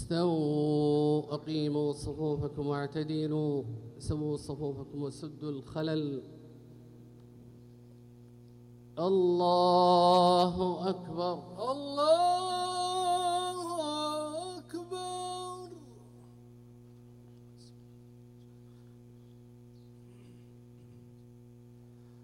استووا أقيموا صفوفكم واعتدلوا، سووا صفوفكم وسدوا الخلل. الله أكبر. الله